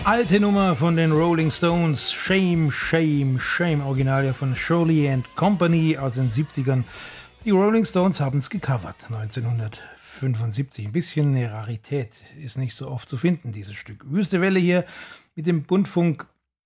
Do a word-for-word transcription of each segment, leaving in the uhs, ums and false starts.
Alte Nummer von den Rolling Stones, Shame, Shame, Shame, Original ja von Shirley and Company aus den siebzigern. Die Rolling Stones haben es gecovert, neunzehnhundertfünfundsiebzig. Ein bisschen eine Rarität, ist nicht so oft zu finden, dieses Stück. Wüste Welle hier mit dem Bundfunk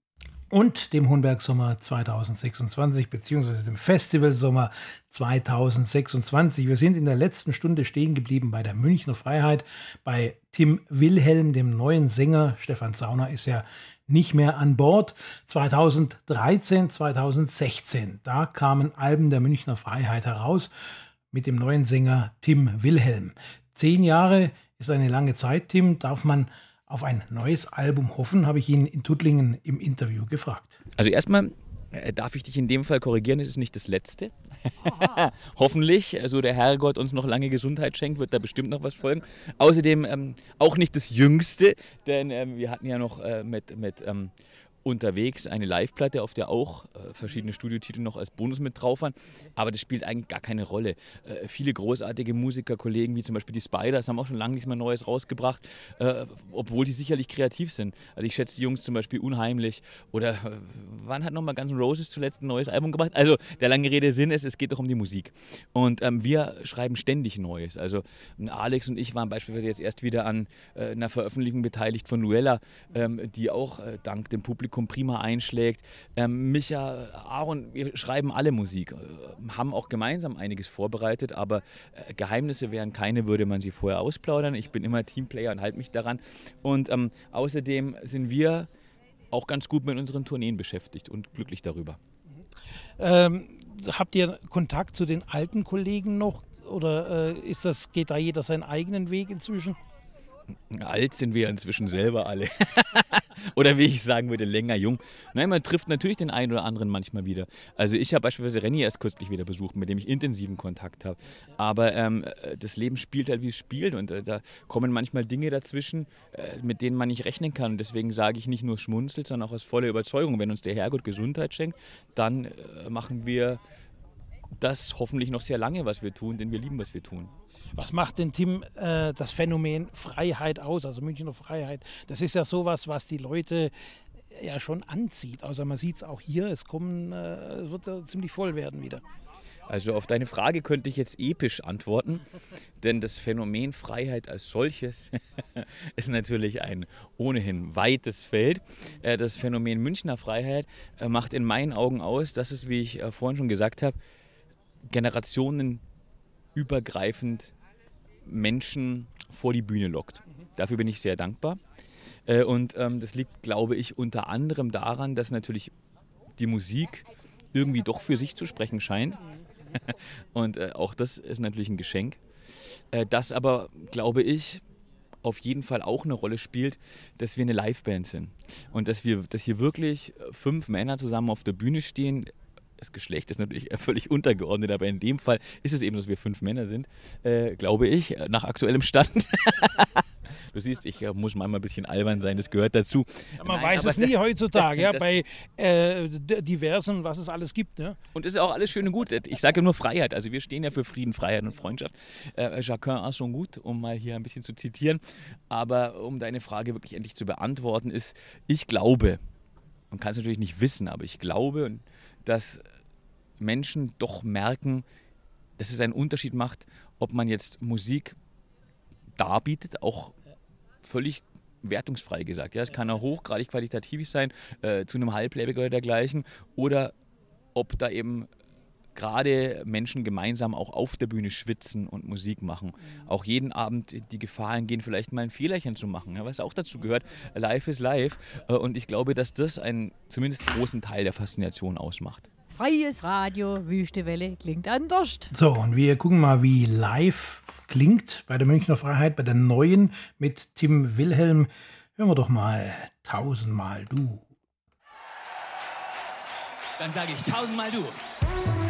und dem Hohenberg-Sommer zweitausendsechsundzwanzig, beziehungsweise dem Festivalsommer zweitausendsechsundzwanzig. Wir sind in der letzten Stunde stehen geblieben bei der Münchner Freiheit, bei Tim Wilhelm, dem neuen Sänger. Stefan Zauner ist ja nicht mehr an Bord. zweitausenddreizehn, zweitausendsechzehn, da kamen Alben der Münchner Freiheit heraus mit dem neuen Sänger Tim Wilhelm. Zehn Jahre ist eine lange Zeit, Tim. Darf man auf ein neues Album hoffen, habe ich ihn in Tuttlingen im Interview gefragt. Also erstmal äh, darf ich dich in dem Fall korrigieren, es ist nicht das Letzte. Hoffentlich, also der Herrgott uns noch lange Gesundheit schenkt, wird da bestimmt noch was folgen. Außerdem ähm, auch nicht das Jüngste, denn ähm, wir hatten ja noch äh, mit, mit ähm, unterwegs eine Live-Platte, auf der auch äh, verschiedene Studiotitel noch als Bonus mit drauf waren. Aber das spielt eigentlich gar keine Rolle. Äh, viele großartige Musiker, Kollegen wie zum Beispiel die Spiders haben auch schon lange nichts mehr Neues rausgebracht, äh, obwohl die sicherlich kreativ sind. Also ich schätze die Jungs zum Beispiel unheimlich. Oder äh, wann hat nochmal Guns N' Roses zuletzt ein neues Album gemacht? Also der lange Rede Sinn ist, es geht doch um die Musik. Und ähm, wir schreiben ständig Neues. Also Alex und ich waren beispielsweise jetzt erst wieder an äh, einer Veröffentlichung beteiligt von Luella, ähm, die auch äh, dank dem Publikum prima einschlägt. Ähm, Micha, Aaron, wir schreiben alle Musik, äh, haben auch gemeinsam einiges vorbereitet, aber äh, Geheimnisse wären keine, würde man sie vorher ausplaudern. Ich bin immer Teamplayer und halte mich daran. Und ähm, außerdem sind wir auch ganz gut mit unseren Tourneen beschäftigt und glücklich darüber. Ähm, habt ihr Kontakt zu den alten Kollegen noch oder äh, ist das, geht da jeder seinen eigenen Weg inzwischen? Alt sind wir inzwischen selber alle. Oder wie ich sagen würde, länger jung. Nein, man trifft natürlich den einen oder anderen manchmal wieder. Also ich habe beispielsweise Renny erst kürzlich wieder besucht, mit dem ich intensiven Kontakt habe. Aber ähm, das Leben spielt halt, wie es spielt. Und äh, da kommen manchmal Dinge dazwischen, äh, mit denen man nicht rechnen kann. Und deswegen sage ich nicht nur schmunzelt, sondern auch aus voller Überzeugung. Wenn uns der Herrgott Gesundheit schenkt, dann äh, machen wir das hoffentlich noch sehr lange, was wir tun, denn wir lieben, was wir tun. Was macht denn, Tim, äh, das Phänomen Freiheit aus, also Münchner Freiheit? Das ist ja sowas, was die Leute ja schon anzieht. Also man sieht es auch hier, es kommen, äh, es wird ja ziemlich voll werden wieder. Also auf deine Frage könnte ich jetzt episch antworten, denn das Phänomen Freiheit als solches ist natürlich ein ohnehin weites Feld. Das Phänomen Münchner Freiheit macht in meinen Augen aus, dass es, wie ich vorhin schon gesagt habe, generationenübergreifend Menschen vor die Bühne lockt. Dafür bin ich sehr dankbar. Und das liegt, glaube ich, unter anderem daran, dass natürlich die Musik irgendwie doch für sich zu sprechen scheint. Und auch das ist natürlich ein Geschenk. Das aber, glaube ich, auf jeden Fall auch eine Rolle spielt, dass wir eine Liveband sind. Und dass wir, dass hier wirklich fünf Männer zusammen auf der Bühne stehen. Das Geschlecht ist natürlich völlig untergeordnet, aber in dem Fall ist es eben, dass wir fünf Männer sind, äh, glaube ich, nach aktuellem Stand. Du siehst, ich äh, muss manchmal ein bisschen albern sein, das gehört dazu. Ja, man Nein, weiß es nie heutzutage, ja, das, bei äh, diversen, was es alles gibt. Ne? Und es ist auch alles schön und gut. Ich sage nur Freiheit, also wir stehen ja für Frieden, Freiheit und Freundschaft. Äh, chacun a son goût, um mal hier ein bisschen zu zitieren. Aber um deine Frage wirklich endlich zu beantworten, ist, ich glaube, man kann es natürlich nicht wissen, aber ich glaube, dass Menschen doch merken, dass es einen Unterschied macht, ob man jetzt Musik darbietet, auch völlig wertungsfrei gesagt. Ja, es kann auch hochgradig qualitativ sein, äh, zu einem Halbplayback oder dergleichen, oder ob da eben gerade Menschen gemeinsam auch auf der Bühne schwitzen und Musik machen. Mhm. Auch jeden Abend die Gefahr eingehen, vielleicht mal ein Fehlerchen zu machen, ja, was auch dazu gehört. Live ist live. Äh, und ich glaube, dass das einen zumindest großen Teil der Faszination ausmacht. Freies Radio, Wüste Welle klingt anders. So, und wir gucken mal, wie live klingt bei der Münchner Freiheit, bei der neuen mit Tim Wilhelm. Hören wir doch mal Tausendmal du. Dann sage ich Tausendmal du.